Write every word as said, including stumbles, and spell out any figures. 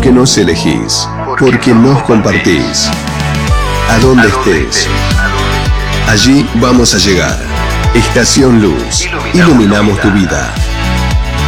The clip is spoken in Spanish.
Porque nos elegís, porque nos compartís. A donde estés, allí vamos a llegar. Estación Luz, iluminamos tu vida.